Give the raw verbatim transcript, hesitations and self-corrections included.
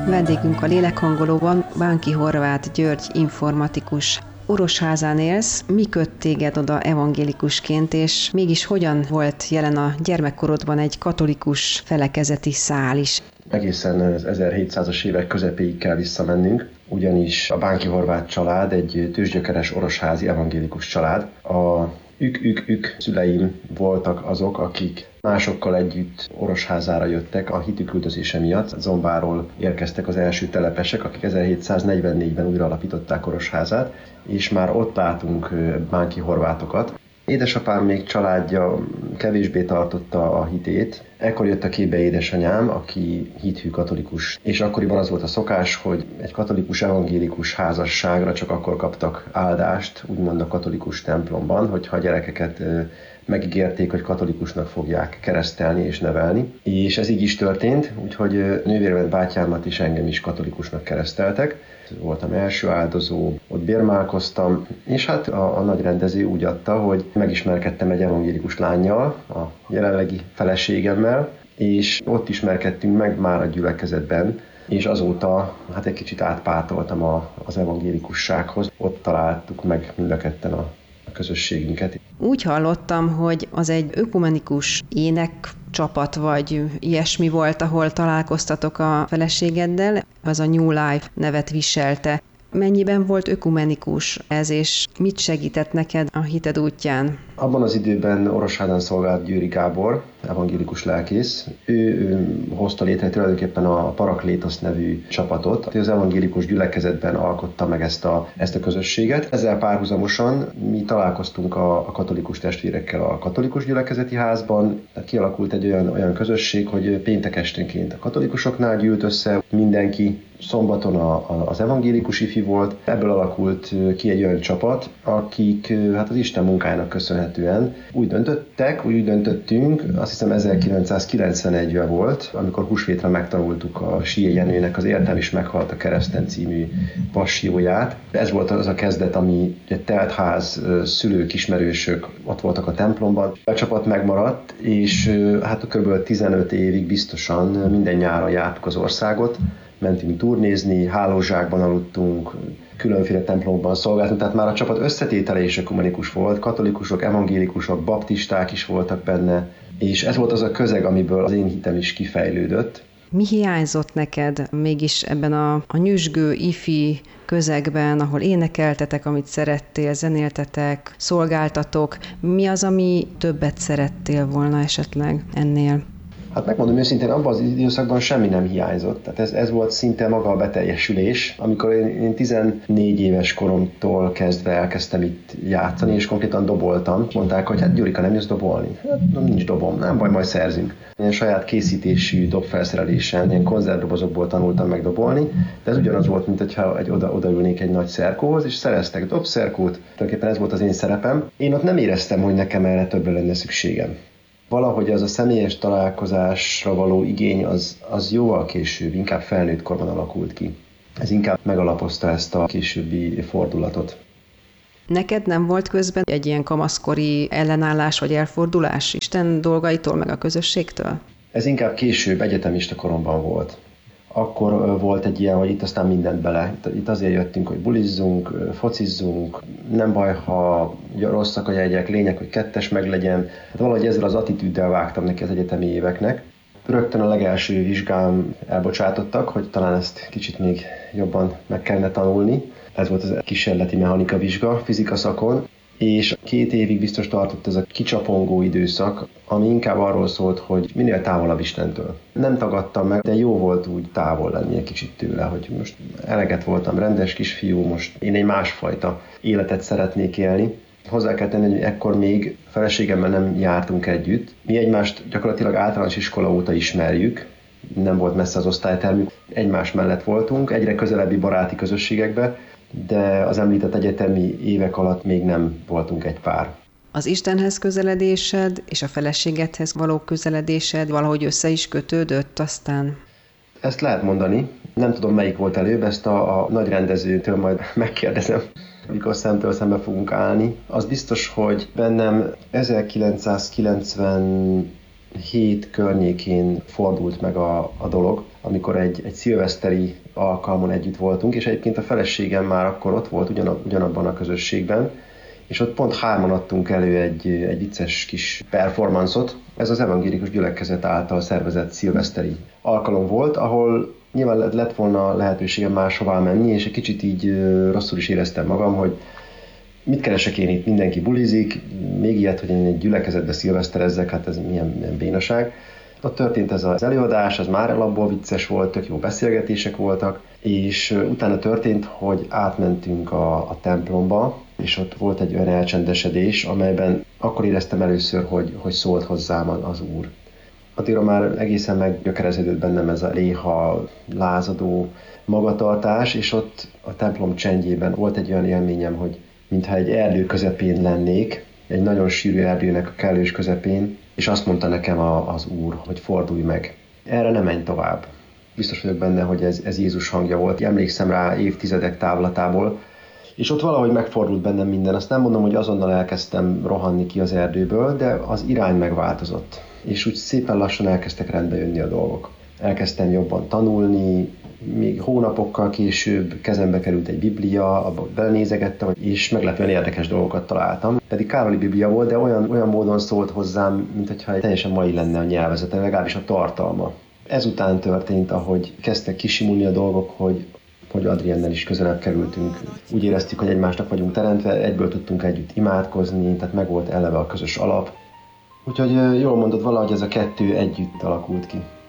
Vendégünk a lélekhangolóban Bánki Horváth György informatikus. Orosházán élsz, mi köt téged oda evangélikusként, és mégis hogyan volt jelen a gyermekkorodban egy katolikus felekezeti szál is? Egészen az ezerhétszázas évek közepéig kell visszamennünk, ugyanis a Bánki Horváth család egy tőzsgyökeres orosházi evangélikus család. A ük-ük-ük szüleim voltak azok, akik másokkal együtt Orosházára jöttek a hitük üldözése miatt. Zombáról érkeztek az első telepesek, akik ezerhétszáznegyvennégyben újra alapították Orosházát, és már ott látunk bánki horvátokat. Édesapám még családja kevésbé tartotta a hitét. Ekkor jött a képbe édesanyám, aki hithű katolikus. És akkoriban az volt a szokás, hogy egy katolikus evangélikus házasságra csak akkor kaptak áldást, úgymond a katolikus templomban, hogyha a gyerekeket megígérték, hogy katolikusnak fogják keresztelni és nevelni. És ez így is történt, úgyhogy nővéremet, bátyámat és engem is katolikusnak kereszteltek. Voltam első áldozó, ott bérmálkoztam, és hát a, a nagy rendező úgy adta, hogy megismerkedtem egy evangélikus lánnyal, a jelenlegi feleségemmel, és ott ismerkedtünk meg már a gyülekezetben, és azóta hát egy kicsit átpártoltam a, az evangélikussághoz. Ott találtuk meg mind a ketten a, a közösségünket. Úgy hallottam, hogy az egy ökumenikus énekcsapat, vagy ilyesmi volt, ahol találkoztatok a feleségeddel, az a New Life nevet viselte. Mennyiben volt ökumenikus ez, és mit segített neked a hited útján? Abban az időben Orosházán szolgált Győri Gábor, evangélikus lelkész. Ő, ő hozta létre tulajdonképpen a Paraklétosz nevű csapatot. Az evangélikus gyülekezetben alkotta meg ezt a, ezt a közösséget. Ezzel párhuzamosan mi találkoztunk a, a katolikus testvérekkel a katolikus gyülekezeti házban. Kialakult egy olyan, olyan közösség, hogy péntek esténként a katolikusoknál gyűlt össze mindenki, szombaton a, a, az evangélikus ifi volt. Ebből alakult ki egy olyan csapat, akik hát az Isten munkájának köszönhetően úgy döntöttek, úgy döntöttünk, azt hiszem ezerkilencszázkilencvenegyben volt, amikor húsvétra megtanultuk a Sié Jenőnek az Értem is meghalt a kereszten című passióját. Ez volt az a kezdet, ami egy teltház, szülők, ismerősök ott voltak a templomban. A csapat megmaradt, és hát kb. tizenöt évig biztosan minden nyáron jártuk az országot, mentünk turnézni, hálózsákban aludtunk, különféle templomokban szolgáltunk, tehát már a csapat összetétele is ökumenikus volt, katolikusok, evangélikusok, baptisták is voltak benne, és ez volt az a közeg, amiből az én hitem is kifejlődött. Mi hiányzott neked mégis ebben a, a nyüzsgő ifi közegben, ahol énekeltetek, amit szerettél, zenéltetek, szolgáltatok? Mi az, ami többet szerettél volna esetleg ennél? Hát megmondom őszintén, abban az időszakban semmi nem hiányzott. Tehát ez, ez volt szinte maga a beteljesülés. Amikor én, én tizennégy éves koromtól kezdve elkezdtem itt játszani, és konkrétan doboltam. Mondták, hogy hát Gyurika, nem jössz dobolni? Hát nincs dobom, nem baj, majd szerzünk. Én saját készítésű dobfelszerelésen, ilyen konzervdobozokból tanultam meg dobolni, de ez ugyanaz volt, mint hogyha egy oda, odaülnék egy nagy szerkóhoz, és szereztek dobszerkót. Tulajdonképpen ez volt az én szerepem. Én ott nem éreztem, hogy nekem erre többre lenne szükségem. Valahogy az a személyes találkozásra való igény az, az jóval később, inkább felnőtt korban alakult ki. Ez inkább megalapozta ezt a későbbi fordulatot. Neked nem volt közben egy ilyen kamaszkori ellenállás vagy elfordulás Isten dolgaitól, meg a közösségtől? Ez inkább később, egyetemista koromban volt. Akkor volt egy ilyen, hogy itt aztán mindent bele. Itt azért jöttünk, hogy bulizzunk, focizzunk, nem baj, ha rosszak a jegyek, lényeg, hogy kettes meglegyen. Hát valahogy ezzel az attitűddel vágtam neki az egyetemi éveknek. Rögtön a legelső vizsgám elbocsátottak, hogy talán ezt kicsit még jobban meg kellene tanulni. Ez volt az kísérleti mechanika vizsga fizika szakon. És két évig biztos tartott ez a kicsapongó időszak, ami inkább arról szólt, hogy minél távolabb Istentől. Nem tagadtam meg, de jó volt úgy távol lenni egy kicsit tőle, hogy most eleget voltam, rendes kisfiú, most én egy másfajta életet szeretnék élni. Hozzá kell tenni, hogy ekkor még feleségemmel nem jártunk együtt. Mi egymást gyakorlatilag általános iskola óta ismerjük, nem volt messze az osztálytermünk, egymás mellett voltunk, egyre közelebbi baráti közösségekbe, de az említett egyetemi évek alatt még nem voltunk egy pár. Az Istenhez közeledésed és a feleségedhez való közeledésed valahogy össze is kötődött aztán? Ezt lehet mondani. Nem tudom, melyik volt előbb, ezt a, a nagy rendezőtől majd megkérdezem, amikor szemtől szembe fogunk állni. Az biztos, hogy bennem ezerkilencszázkilencvenhét környékén fordult meg a, a dolog, amikor egy, egy szilveszteri alkalmon együtt voltunk, és egyébként a feleségem már akkor ott volt ugyan, ugyanabban a közösségben, és ott pont hárman adtunk elő egy, egy vicces kis performanszot. Ez az evangélikus gyülekezet által szervezett szilveszteri alkalom volt, ahol nyilván lett volna lehetőségem máshová menni, és egy kicsit így rosszul is éreztem magam, hogy mit keresek én itt, mindenki bulizik, még ilyet, hogy én egy gyülekezetbe szilveszterezzek, hát ez milyen, milyen bénaság. Ott történt ez az előadás, az már alapból vicces volt, tök jó beszélgetések voltak, és utána történt, hogy átmentünk a, a templomba, és ott volt egy olyan elcsendesedés, amelyben akkor éreztem először, hogy, hogy szólt hozzám az Úr. Addigra már egészen meggyökereződött bennem ez a léha, lázadó magatartás, és ott a templom csendjében volt egy olyan élményem, hogy mintha egy erdő közepén lennék, egy nagyon sűrű erdőnek a kellős közepén, és azt mondta nekem a, az Úr, hogy fordulj meg. Erre ne menj tovább. Biztos vagyok benne, hogy ez, ez Jézus hangja volt. Emlékszem rá évtizedek távlatából, és ott valahogy megfordult bennem minden. Azt nem mondom, hogy azonnal elkezdtem rohanni ki az erdőből, de az irány megváltozott. És úgy szépen lassan elkezdtek rendbe jönni a dolgok. Elkezdtem jobban tanulni, még hónapokkal később kezembe került egy biblia, abba belenézegettem, és meglepően érdekes dolgokat találtam. Pedig Károli biblia volt, de olyan, olyan módon szólt hozzám, mintha teljesen mai lenne a nyelvezete, legalábbis a tartalma. Ezután történt, ahogy kezdtek kisimulni a dolgok, hogy hogy Adriennel is közelebb kerültünk. Úgy éreztük, hogy egymásnak vagyunk teremtve, egyből tudtunk együtt imádkozni, tehát meg volt eleve a közös alap. Úgyhogy jól mondod, valahogy ez a kettő együtt alakult ki.